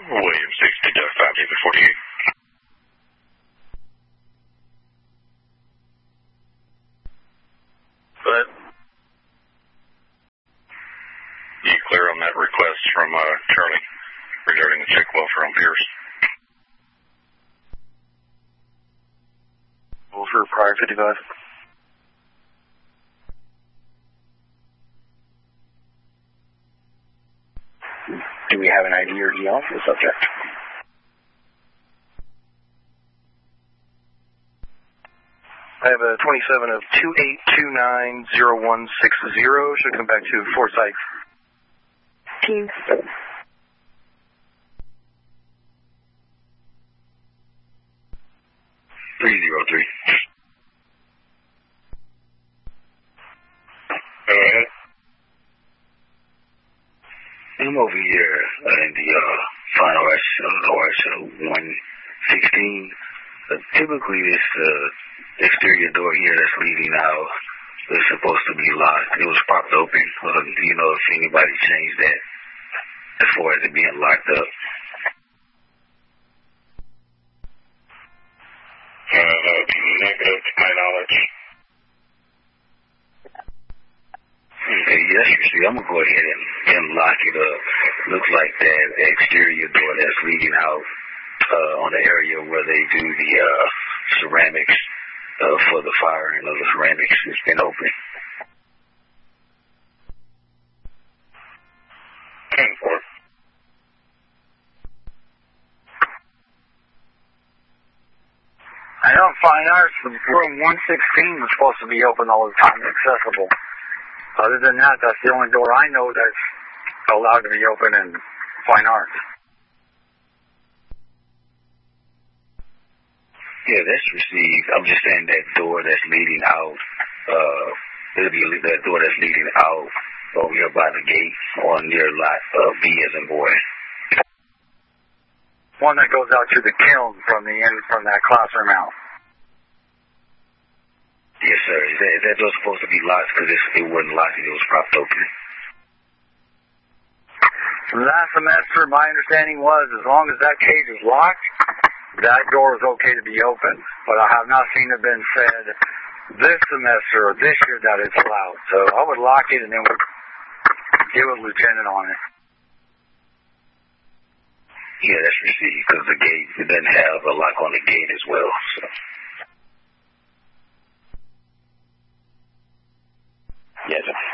William 60, Duck 5, David 48. But you clear on that request from Charlie regarding the check welfare on Pierce? For prior 55. Do we have an ID or EL for the subject? I have a 27 of 28290160. Should come back to Forsyth. Team. 303. Go ahead. I'm over here in the final ORSO 116. Typically, this exterior door here that's leading out is supposed to be locked. It was propped open. Do you know if anybody changed that as far as it being locked up? Negative to my knowledge. Okay, yes, you see, I'm going to go ahead and lock it up. Looks like that exterior door that's leading out on the area where they do the ceramics for the firing of the ceramics has been open. 10-4. I know Fine Arts, room 116 was supposed to be open all the time, accessible. Other than that, that's the only door I know that's allowed to be open in Fine Arts. Yeah, that's received. I'm just saying that door that's leading out, it'll be that door that's leading out over here by the gate on near lot B as in boy. One that goes out to the kiln from the end, from that classroom out. Yes, sir. Is that door supposed to be locked? Because it wasn't locked, it was propped open. Last semester, my understanding was as long as that cage is locked, that door is okay to be open. But I have not seen it been said this semester or this year that it's allowed. So I would lock it and then would give a lieutenant on it. Yeah, that's received because the gate, it doesn't have a lock on the gate as well. So. Yes, sir.